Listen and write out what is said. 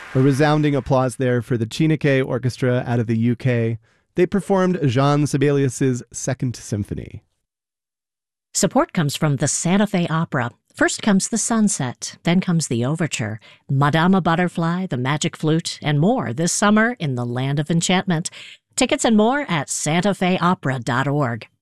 A resounding applause there for the Chineke Orchestra out of the UK. They performed Jean Sibelius's Second Symphony. Support comes from the Santa Fe Opera. First comes the Sunset, then comes the Overture, Madama Butterfly, the Magic Flute, and more this summer in the Land of Enchantment. Tickets and more at santafeopera.org.